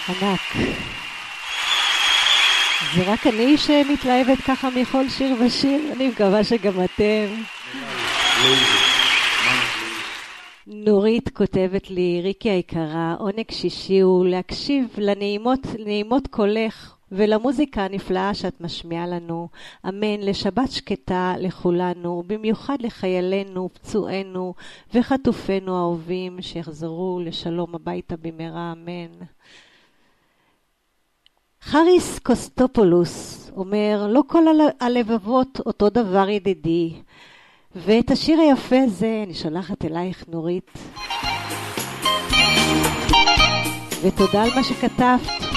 ענק. זה רק אני שמתלהבת ככה מכל שיר ושיר? אני מקווה שגם אתם. נורית כותבת לי, ריקי היקרה, עונג שישי הוא להקשיב לנעימות קולך ולמוזיקה הנפלאה שאת משמיעה לנו. אמן, לשבת שקטה לכולנו, במיוחד לחיילינו, פצועינו וחטופינו האהובים, שיחזרו לשלום הביתה במהרה, אמן. חריס קוסטופולוס אומר, לא כל הלבבות אותו דבר ידידי. ואת השיר היפה הזה אני שולחת אלייך נורית. ותודה על מה שכתבת.